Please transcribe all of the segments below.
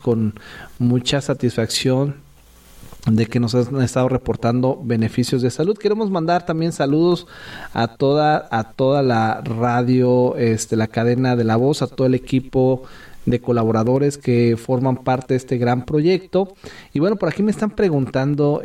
con mucha satisfacción de que nos han estado reportando beneficios de salud. Queremos mandar también saludos a toda la radio, la cadena de La Voz, a todo el equipo de colaboradores que forman parte de este gran proyecto. Y bueno, por aquí me están preguntando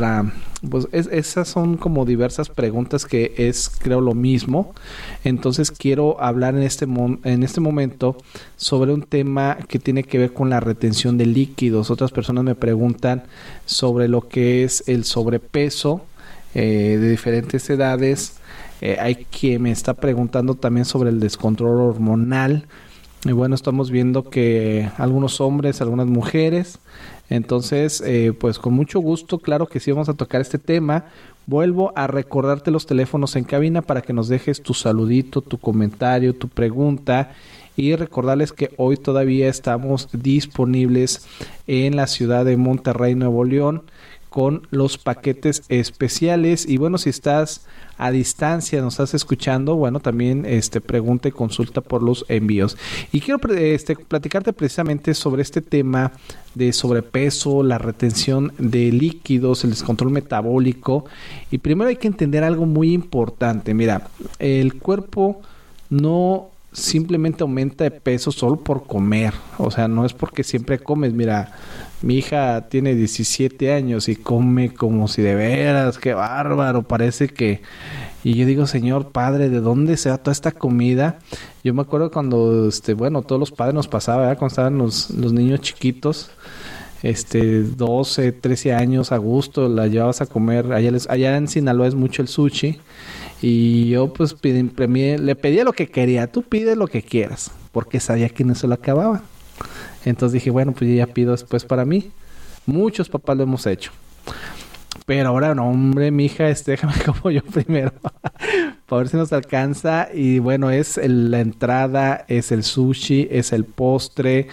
esas son como diversas preguntas que es, creo, lo mismo. Entonces quiero hablar en este momento sobre un tema que tiene que ver con la retención de líquidos. Otras personas me preguntan sobre lo que es el sobrepeso de diferentes edades. Hay quien me está preguntando también sobre el descontrol hormonal. Y bueno, estamos viendo que algunos hombres, algunas mujeres. Entonces, pues con mucho gusto, claro que sí vamos a tocar este tema. Vuelvo a recordarte los teléfonos en cabina para que nos dejes tu saludito, tu comentario, tu pregunta. Y recordarles que hoy todavía estamos disponibles en la ciudad de Monterrey, Nuevo León, con los paquetes especiales. Y bueno, si estás a distancia, nos estás escuchando, bueno, también pregunta y consulta por los envíos. Y quiero platicarte precisamente sobre este tema de sobrepeso, la retención de líquidos, el descontrol metabólico. Y primero hay que entender algo muy importante. Mira, el cuerpo no simplemente aumenta de peso solo por comer. O sea, no es porque siempre comes. Mira, mi hija tiene 17 años y come como si de veras, qué bárbaro, parece que... Y yo digo, Señor Padre, ¿de dónde se va toda esta comida? Yo me acuerdo cuando, todos los padres nos pasaba, ¿verdad? Cuando estaban los niños chiquitos, 12, 13 años, a gusto, la llevabas a comer. Allá en Sinaloa es mucho el sushi. Y yo pues le pedía lo que quería. Tú pides lo que quieras, porque sabía que no se lo acababa. Entonces dije, bueno, pues yo ya pido después para mí. Muchos papás lo hemos hecho. Pero ahora no, hombre, mija, déjame como yo primero. Para ver si nos alcanza. Y bueno, es la entrada, es el sushi, es el postre.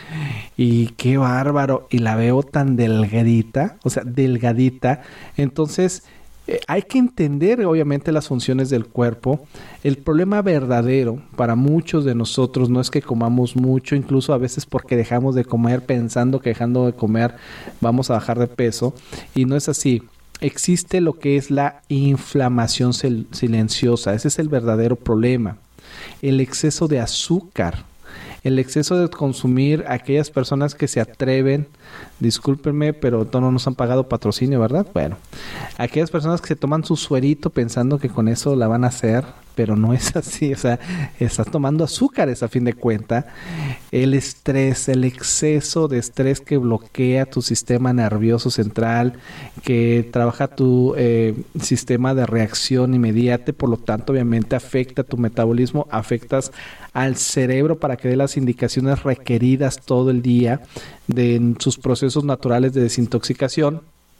Y qué bárbaro. Y la veo tan delgadita, o sea, delgadita. Entonces... hay que entender obviamente las funciones del cuerpo. El problema verdadero para muchos de nosotros no es que comamos mucho, incluso a veces porque dejamos de comer pensando que dejando de comer vamos a bajar de peso, y no es así. Existe lo que es la inflamación silenciosa. Ese es el verdadero problema. El exceso de azúcar. El exceso de consumir, aquellas personas que se atreven, discúlpenme, pero no nos han pagado patrocinio, ¿verdad? Bueno, aquellas personas que se toman su suerito pensando que con eso la van a hacer, pero no es así. O sea, estás tomando azúcares a fin de cuenta. El estrés, el exceso de estrés que bloquea tu sistema nervioso central, que trabaja tu sistema de reacción inmediata, por lo tanto obviamente afecta tu metabolismo, afectas al cerebro para que dé las indicaciones requeridas todo el día de sus procesos naturales de desintoxicación.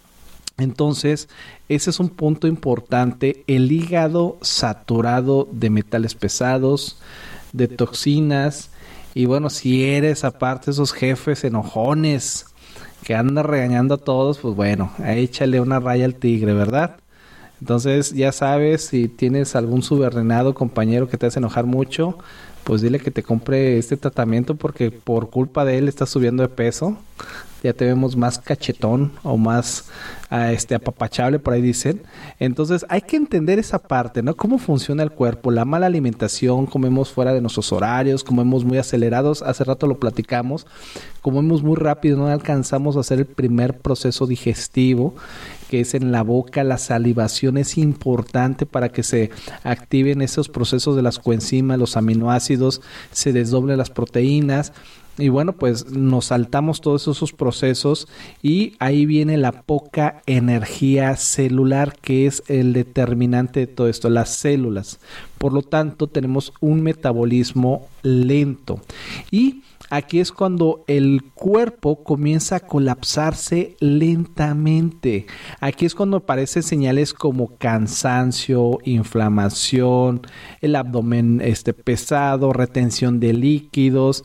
Entonces, ese es un punto importante. El hígado saturado de metales pesados, de toxinas. Y bueno, si eres aparte esos jefes enojones que andan regañando a todos, pues bueno, échale una raya al tigre, ¿verdad? Entonces, ya sabes, si tienes algún subordinado, compañero que te hace enojar mucho, pues dile que te compre este tratamiento, porque por culpa de él estás subiendo de peso. Ya te vemos más cachetón o más apapachable, por ahí dicen. Entonces hay que entender esa parte, ¿no? Cómo funciona el cuerpo, la mala alimentación, comemos fuera de nuestros horarios, comemos muy acelerados, hace rato lo platicamos, comemos muy rápido, no alcanzamos a hacer el primer proceso digestivo, que es en la boca. La salivación es importante para que se activen esos procesos de las coenzimas, los aminoácidos, se desdoblen las proteínas. Y bueno, pues nos saltamos todos esos procesos y ahí viene la poca energía celular, que es el determinante de todo esto, las células. Por lo tanto, tenemos un metabolismo lento. Y aquí es cuando el cuerpo comienza a colapsarse lentamente. Aquí es cuando aparecen señales como cansancio, inflamación, el abdomen pesado, retención de líquidos,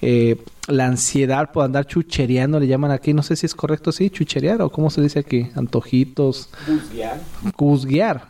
la ansiedad por andar chuchereando, le llaman aquí, no sé si es correcto, sí, chucherear, o cómo se dice aquí, antojitos. Busguear.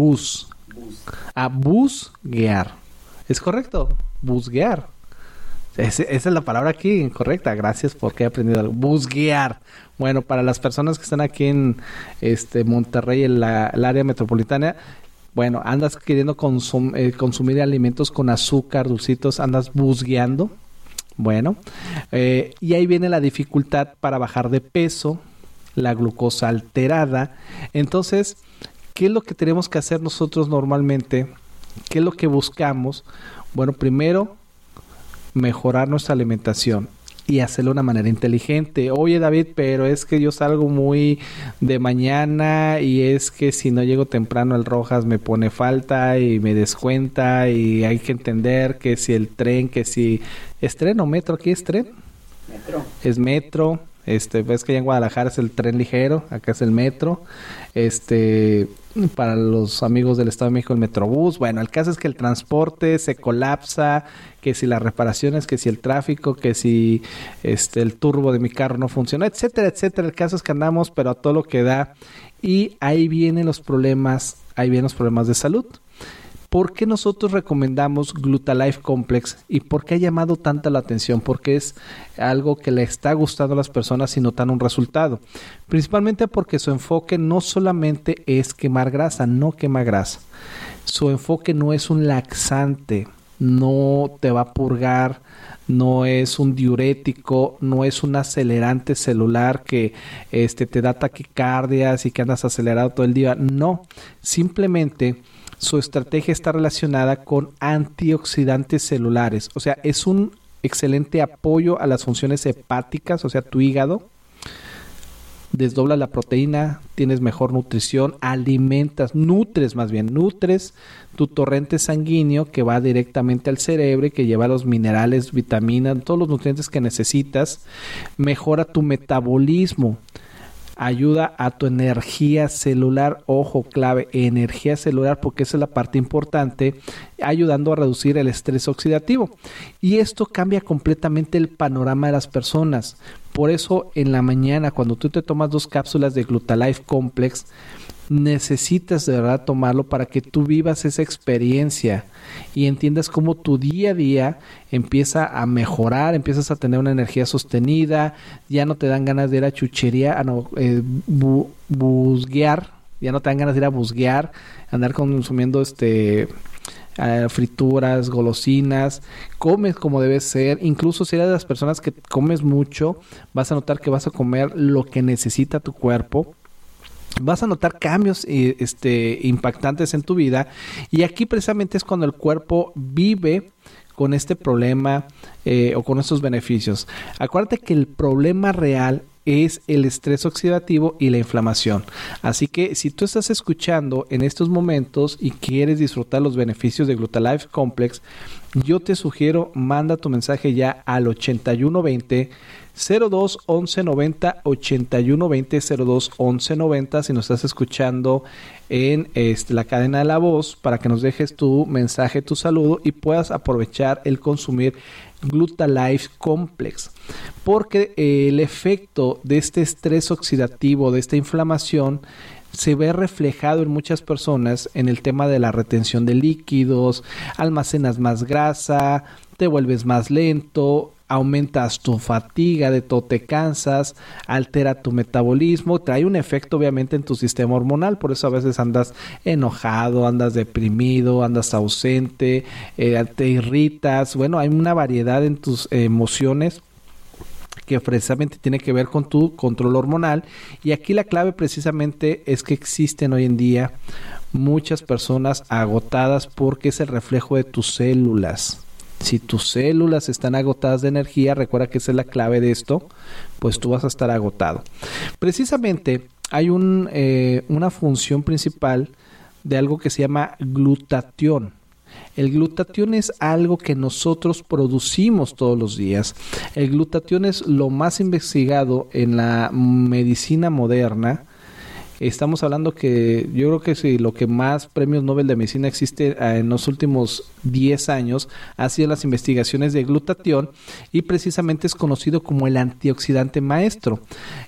Busguear. ¿Es correcto? Busguear. Esa es la palabra aquí correcta. Gracias porque he aprendido algo. Busguear. Bueno, para las personas que están aquí en Monterrey, en el área metropolitana, bueno, andas queriendo consumir alimentos con azúcar, dulcitos, andas busgueando. Bueno, y ahí viene la dificultad para bajar de peso, la glucosa alterada. Entonces, ¿qué es lo que tenemos que hacer nosotros normalmente? ¿Qué es lo que buscamos? Bueno, primero, mejorar nuestra alimentación y hacerlo de una manera inteligente. Oye, David, pero es que yo salgo muy de mañana y es que si no llego temprano el Rojas me pone falta y me descuenta y hay que entender que si el tren, que si... ¿Es tren o metro? ¿Aquí es tren? Metro. Es metro. Ves que allá en Guadalajara es el tren ligero, acá es el metro. Para los amigos del Estado de México, el Metrobús. Bueno, el caso es que el transporte se colapsa, que si las reparaciones, que si el tráfico, que si el turbo de mi carro no funciona, etcétera, etcétera. El caso es que andamos, pero a todo lo que da. Y ahí vienen los problemas de salud. ¿Por qué nosotros recomendamos Glutalife Complex y por qué ha llamado tanta la atención? Porque es algo que le está gustando a las personas y notan un resultado. Principalmente porque su enfoque no solamente es quemar grasa, no quema grasa. Su enfoque no es un laxante, no te va a purgar, no es un diurético, no es un acelerante celular que te da taquicardias y que andas acelerado todo el día. No, simplemente... su estrategia está relacionada con antioxidantes celulares. O sea, es un excelente apoyo a las funciones hepáticas, o sea, tu hígado. Desdobla la proteína, tienes mejor nutrición, nutres tu torrente sanguíneo que va directamente al cerebro y que lleva los minerales, vitaminas, todos los nutrientes que necesitas. Mejora tu metabolismo. Ayuda a tu energía celular, ojo clave, energía celular, porque esa es la parte importante, ayudando a reducir el estrés oxidativo. Y esto cambia completamente el panorama de las personas. Por eso en la mañana, cuando tú te tomas 2 cápsulas de Glutalife Complex, necesitas de verdad tomarlo para que tú vivas esa experiencia y entiendas cómo tu día a día empieza a mejorar, empiezas a tener una energía sostenida, ya no te dan ganas de ir a chuchería, busguear, ya no te dan ganas de ir a busguear, andar consumiendo frituras, golosinas, comes como debe ser. Incluso si eres de las personas que comes mucho, vas a notar que vas a comer lo que necesita tu cuerpo. Vas a notar cambios impactantes en tu vida, y aquí precisamente es cuando el cuerpo vive con este problema o con estos beneficios. Acuérdate que el problema real es el estrés oxidativo y la inflamación. Así que si tú estás escuchando en estos momentos y quieres disfrutar los beneficios de Glutalife Complex, yo te sugiero, manda tu mensaje ya al 8120 02 11 90, 8120 02 11 90, si nos estás escuchando en la cadena de la voz, para que nos dejes tu mensaje, tu saludo y puedas aprovechar el consumir Glutalife Complex, porque el efecto de este estrés oxidativo, de esta inflamación, se ve reflejado en muchas personas en el tema de la retención de líquidos, almacenas más grasa, te vuelves más lento, aumentas tu fatiga, de todo te cansas, altera tu metabolismo, trae un efecto obviamente en tu sistema hormonal, por eso a veces andas enojado, andas deprimido, andas ausente, te irritas. Bueno, hay una variedad en tus emociones que precisamente tiene que ver con tu control hormonal, y aquí la clave precisamente es que existen hoy en día muchas personas agotadas porque es el reflejo de tus células. Si tus células están agotadas de energía, recuerda que esa es la clave de esto, pues tú vas a estar agotado. Precisamente hay una función principal de algo que se llama glutatión. El glutatión es algo que nosotros producimos todos los días. El glutatión es lo más investigado en la medicina moderna. Estamos hablando que yo creo que sí, lo que más premios Nobel de Medicina existe en los últimos 10 años ha sido las investigaciones de glutatión, y precisamente es conocido como el antioxidante maestro.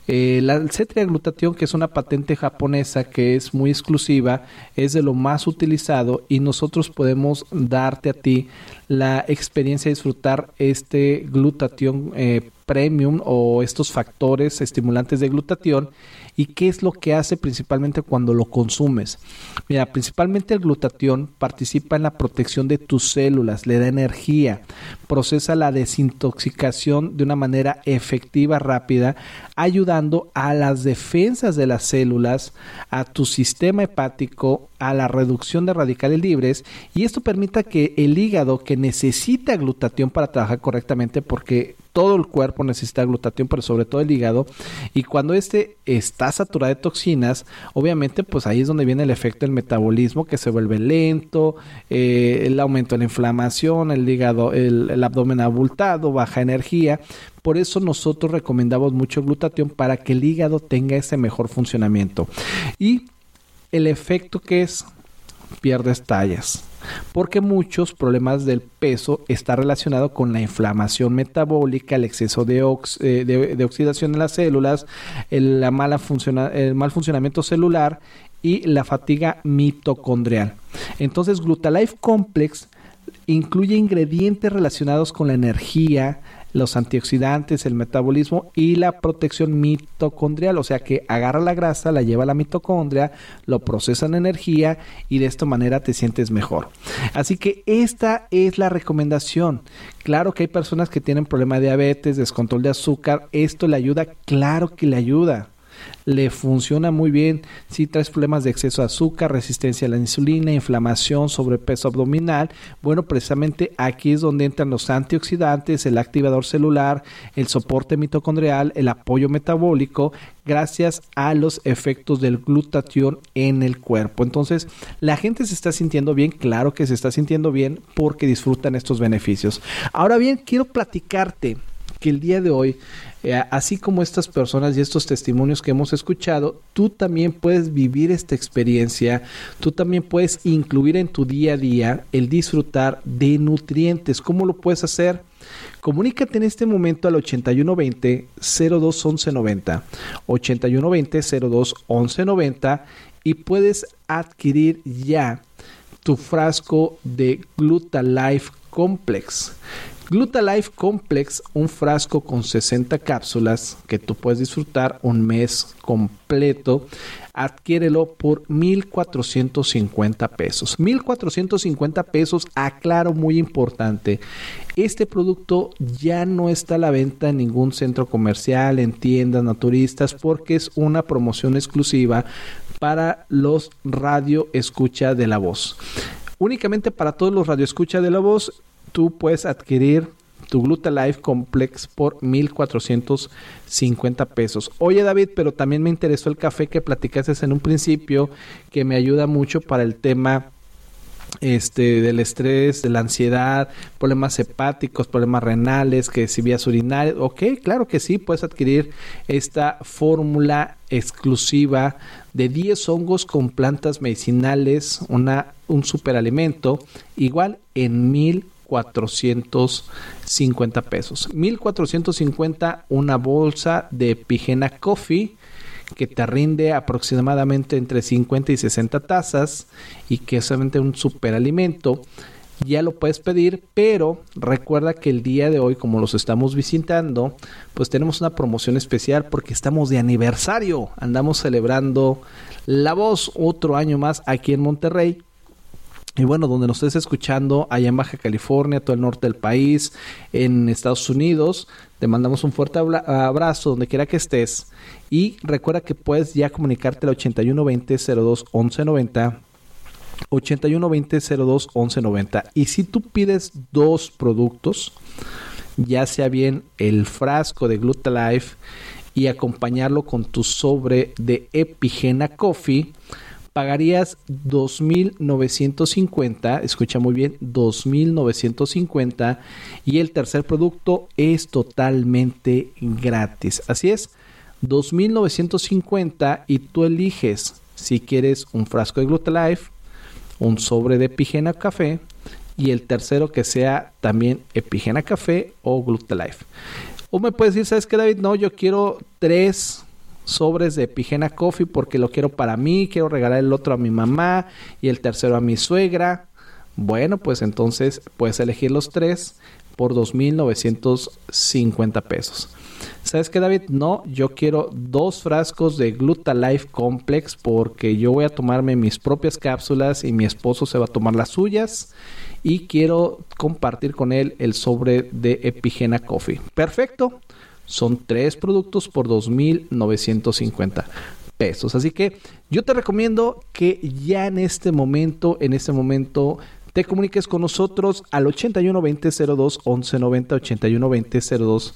La cetriaglutatión, que es una patente japonesa que es muy exclusiva, es de lo más utilizado, y nosotros podemos darte a ti la experiencia de disfrutar este glutatión premium o estos factores estimulantes de glutatión. ¿Y qué es lo que hace principalmente cuando lo consumes? Mira, principalmente el glutatión participa en la protección de tus células, le da energía, procesa la desintoxicación de una manera efectiva, rápida, ayudando a las defensas de las células, a tu sistema hepático, a la reducción de radicales libres, y esto permite que el hígado, que necesita glutatión para trabajar correctamente, porque todo el cuerpo necesita glutatión, pero sobre todo el hígado, y cuando este está saturado de toxinas, obviamente pues ahí es donde viene el efecto del metabolismo, que se vuelve lento, el aumento de la inflamación, el hígado, el abdomen abultado, baja energía. Por eso nosotros recomendamos mucho glutatión para que el hígado tenga ese mejor funcionamiento. Y el efecto que es, pierdes tallas, porque muchos problemas del peso está relacionado con la inflamación metabólica, el exceso de oxidación en las células, el mal funcionamiento celular y la fatiga mitocondrial. Entonces, Glutalife Complex incluye ingredientes relacionados con la energía, los antioxidantes, el metabolismo y la protección mitocondrial, o sea que agarra la grasa, la lleva a la mitocondria, lo procesa en energía y de esta manera te sientes mejor. Así que esta es la recomendación. Claro que hay personas que tienen problema de diabetes, descontrol de azúcar, esto le ayuda, claro que le ayuda. Le funciona muy bien si traes problemas de exceso de azúcar, resistencia a la insulina, inflamación, sobrepeso abdominal. Bueno, precisamente aquí es donde entran los antioxidantes, el activador celular, el soporte mitocondrial, el apoyo metabólico, gracias a los efectos del glutatión en el cuerpo. Entonces, la gente se está sintiendo bien, claro que se está sintiendo bien porque disfrutan estos beneficios. Ahora bien, quiero platicarte que el día de hoy, así como estas personas y estos testimonios que hemos escuchado, tú también puedes vivir esta experiencia, tú también puedes incluir en tu día a día el disfrutar de nutrientes. ¿Cómo lo puedes hacer? Comunícate en este momento al 8120-021190, 8120-021190 y puedes adquirir ya tu frasco de Glutalife Complex. Glutalife Complex, un frasco con 60 cápsulas que tú puedes disfrutar un mes completo. Adquiérelo por 1,450 pesos. 1,450 pesos, aclaro, muy importante. Este producto ya no está a la venta en ningún centro comercial, en tiendas naturistas, porque es una promoción exclusiva para los radioescucha de La Voz. Únicamente para todos los radioescucha de La Voz, tú puedes adquirir tu Glutalife Complex por 1,450 pesos. Oye, David, pero también me interesó el café que platicaste en un principio, que me ayuda mucho para el tema del estrés, de la ansiedad, problemas hepáticos, problemas renales, que si vías urinarias. Ok, claro que sí, puedes adquirir esta fórmula exclusiva de 10 hongos con plantas medicinales, un superalimento, igual en 1,450 pesos. 1,450, una bolsa de Epigena Coffee que te rinde aproximadamente entre 50 y 60 tazas y que es solamente un superalimento. Ya lo puedes pedir, pero recuerda que el día de hoy, como los estamos visitando, pues tenemos una promoción especial porque estamos de aniversario. Andamos celebrando La Voz otro año más aquí en Monterrey. Y bueno, donde nos estés escuchando, allá en Baja California, todo el norte del país, en Estados Unidos, te mandamos un fuerte abrazo donde quiera que estés. Y recuerda que puedes ya comunicarte al 8120-021190, 8120-021190. Y si tú pides 2 productos, ya sea bien el frasco de Glutalife y acompañarlo con tu sobre de Epigena Coffee, pagarías 2,950, escucha muy bien, 2,950, y el tercer producto es totalmente gratis. Así es, 2,950 y tú eliges si quieres un frasco de Glutalife, un sobre de Epigena Café y el tercero que sea también Epigena Café o Glutalife. O me puedes decir, ¿sabes qué, David? No, yo quiero 3 sobres de Epigena Coffee porque lo quiero para mí, quiero regalar el otro a mi mamá y el tercero a mi suegra. Bueno, pues entonces puedes elegir los 3 por 2,950 pesos. ¿Sabes qué, David? No, yo quiero 2 frascos de Glutalife Complex porque yo voy a tomarme mis propias cápsulas y mi esposo se va a tomar las suyas y quiero compartir con él el sobre de Epigena Coffee. Perfecto. Son 3 productos por 2,950 pesos. Así que yo te recomiendo que ya en este momento te comuniques con nosotros al 81 20 02 11 90, 81 20 02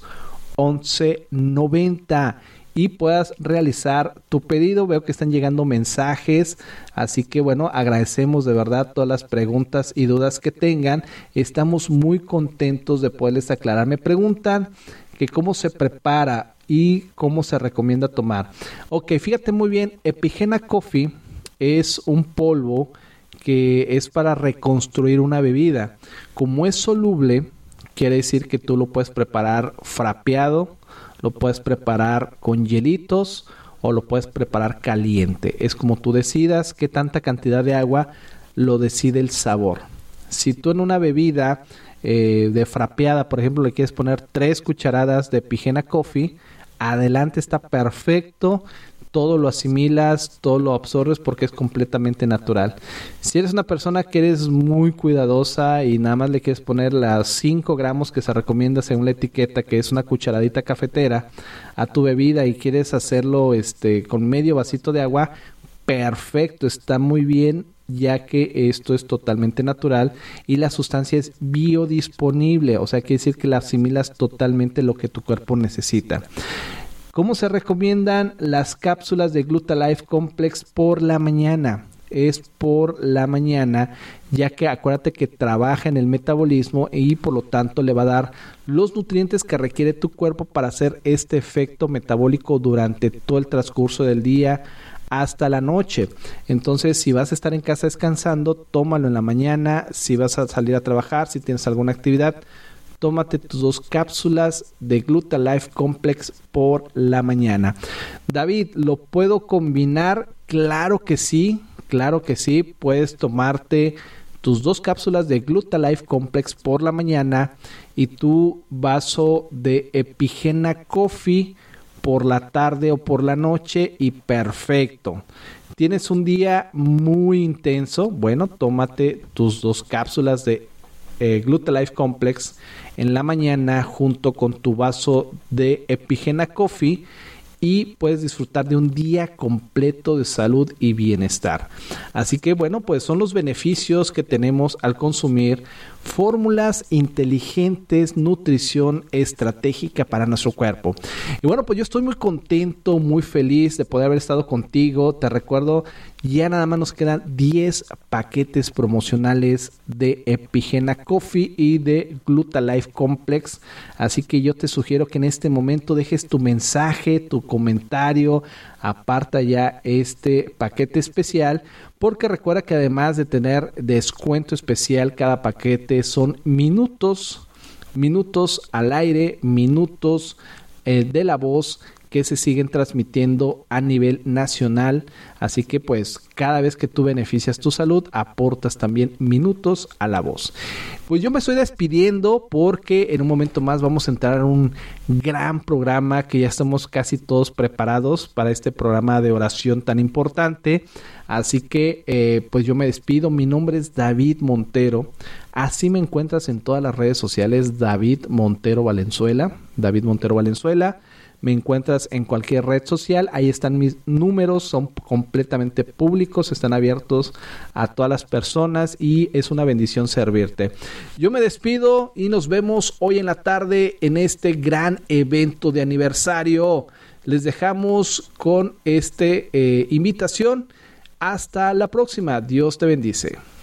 11 90 y puedas realizar tu pedido. Veo que están llegando mensajes, así que bueno, agradecemos de verdad todas las preguntas y dudas que tengan. Estamos muy contentos de poderles aclarar. Me preguntan que cómo se prepara y cómo se recomienda tomar. Ok, fíjate muy bien, Epigena Coffee es un polvo que es para reconstruir una bebida. Como es soluble, quiere decir que tú lo puedes preparar frapeado, lo puedes preparar con hielitos o lo puedes preparar caliente. Es como tú decidas qué tanta cantidad de agua, lo decide el sabor. Si tú en una bebida de frapeada, por ejemplo, le quieres poner 3 cucharadas de Epigena Coffee, adelante, está perfecto. Todo lo asimilas, todo lo absorbes porque es completamente natural. Si eres una persona que eres muy cuidadosa y nada más le quieres poner las 5 gramos que se recomienda según la etiqueta, que es una cucharadita cafetera, a tu bebida y quieres hacerlo con medio vasito de agua, perfecto, está muy bien, ya que esto es totalmente natural y la sustancia es biodisponible, o sea, quiere decir que la asimilas totalmente lo que tu cuerpo necesita. ¿Cómo se recomiendan las cápsulas de Glutalife Complex por la mañana? Es por la mañana, ya que acuérdate que trabaja en el metabolismo y por lo tanto le va a dar los nutrientes que requiere tu cuerpo para hacer este efecto metabólico durante todo el transcurso del día hasta la noche. Entonces, si vas a estar en casa descansando, tómalo en la mañana. Si vas a salir a trabajar, si tienes alguna actividad, tómate tus 2 cápsulas de Glutalife Complex por la mañana. David, ¿lo puedo combinar? Claro que sí, puedes tomarte tus 2 cápsulas de Glutalife Complex por la mañana y tu vaso de Epigena Coffee por la tarde o por la noche y perfecto. ¿Tienes un día muy intenso? Bueno, tómate tus 2 cápsulas de Glutalife Complex en la mañana junto con tu vaso de Epigena Coffee y puedes disfrutar de un día completo de salud y bienestar. Así que bueno, pues son los beneficios que tenemos al consumir fórmulas inteligentes, nutrición estratégica para nuestro cuerpo. Y bueno, pues yo estoy muy contento, muy feliz de poder haber estado contigo. Te recuerdo, ya nada más nos quedan 10 paquetes promocionales de Epigena Coffee y de Glutalife Complex. Así que yo te sugiero que en este momento dejes tu mensaje, tu comentario, aparta ya este paquete especial, porque recuerda que además de tener descuento especial, cada paquete son minutos al aire, minutos de la voz que se siguen transmitiendo a nivel nacional. Así que pues cada vez que tú beneficias tu salud, aportas también minutos a la voz. Pues yo me estoy despidiendo porque en un momento más vamos a entrar en un gran programa que ya estamos casi todos preparados para este programa de oración tan importante. Así que pues yo me despido. Mi nombre es David Montero. Así me encuentras en todas las redes sociales, David Montero Valenzuela. David Montero Valenzuela. Me encuentras en cualquier red social, ahí están mis números, son completamente públicos, están abiertos a todas las personas y es una bendición servirte. Yo me despido y nos vemos hoy en la tarde en este gran evento de aniversario. Les dejamos con esta invitación. Hasta la próxima. Dios te bendice.